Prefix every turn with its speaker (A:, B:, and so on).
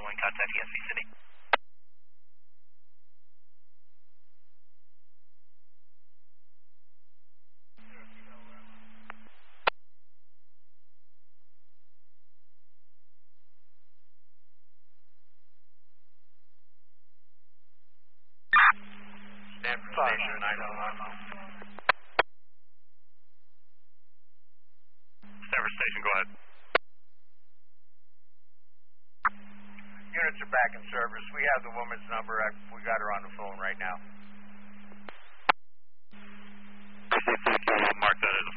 A: 911, contact ESP City.
B: Stanford Station 911.
A: Stanford Station, go ahead.
B: Units are back in service. We have the woman's number. We got her on the phone right now.
A: Mark that as a